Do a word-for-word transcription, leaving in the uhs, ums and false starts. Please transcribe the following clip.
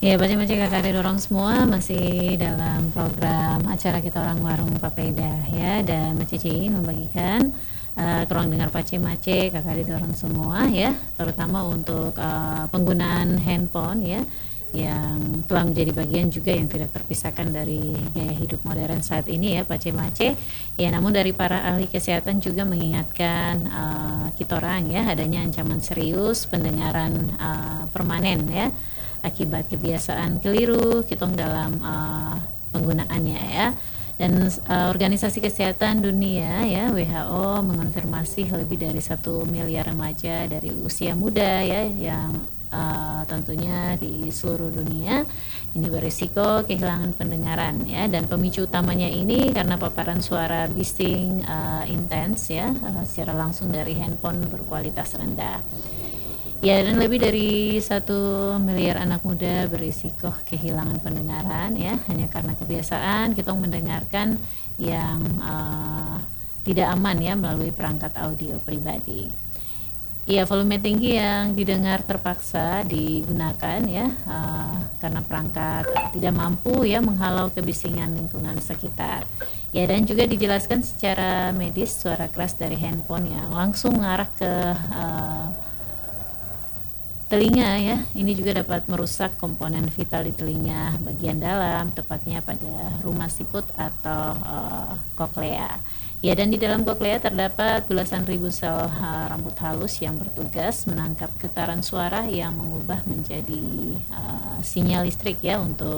Ya, baca-baca kakak dorong semua masih dalam program acara kita orang warung papeda ya, dan Mbak Cici membagikan uh, ke ruang dengar Pace Mace kakak dorong semua ya, terutama untuk uh, penggunaan handphone ya, yang telah menjadi bagian juga yang tidak terpisahkan dari gaya hidup modern saat ini ya Pace Mace ya. Namun dari para ahli kesehatan juga mengingatkan uh, kita orang ya, adanya ancaman serius pendengaran uh, permanen ya, akibat kebiasaan keliru kita dalam uh, penggunaannya ya. Dan uh, Organisasi Kesehatan Dunia ya W H O mengonfirmasi lebih dari satu miliar remaja dari usia muda ya, yang uh, tentunya di seluruh dunia ini berisiko kehilangan pendengaran ya, dan pemicu utamanya ini karena paparan suara bising uh, intens ya, uh, secara langsung dari handphone berkualitas rendah. Ya, dan lebih dari satu miliar anak muda berisiko kehilangan pendengaran ya, hanya karena kebiasaan kita mendengarkan yang uh, tidak aman ya melalui perangkat audio pribadi. Ya, volume tinggi yang didengar terpaksa digunakan ya, uh, karena perangkat tidak mampu ya menghalau kebisingan lingkungan sekitar. Ya, dan juga dijelaskan secara medis suara keras dari handphone yang langsung mengarah ke uh, telinga ya, ini juga dapat merusak komponen vital di telinga bagian dalam, tepatnya pada rumah siput atau uh, koklea. Ya, dan di dalam koklea terdapat belasan ribu sel uh, rambut halus yang bertugas menangkap getaran suara yang mengubah menjadi uh, sinyal listrik ya untuk